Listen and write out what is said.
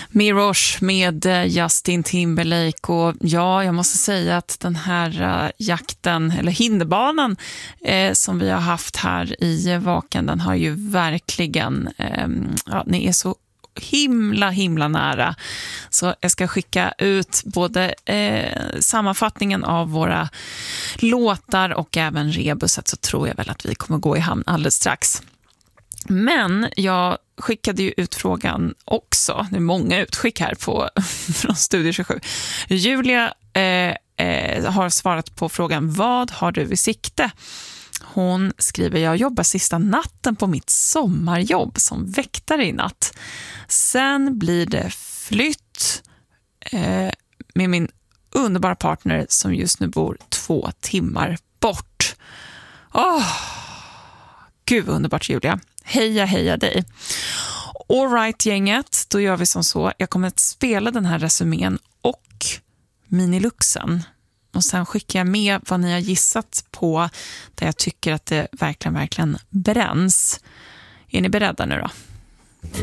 Mirosh med Justin Timberlake. Och ja, jag måste säga att den här jakten, eller hinderbanan som vi har haft här i Vaken, den har ju verkligen, ni är så himla nära. Så jag ska skicka ut både sammanfattningen av våra låtar och även rebuset, så tror jag väl att vi kommer gå i hamn alldeles strax. Men jag skickade ju ut frågan också. Det är många utskick här från Studio 27. Julia har svarat på frågan: vad har du i sikte? Hon skriver: jag jobbar sista natten på mitt sommarjobb som väktare i natt. Sen blir det flytt med min underbara partner som just nu bor 2 timmar bort. Gud vad underbart, Julia. Heja dig. All right, gänget, då gör vi som så. Jag kommer att spela den här resumén och miniluxen. Och sen skickar jag med vad ni har gissat på, där jag tycker att det verkligen bränns. Är ni beredda nu då?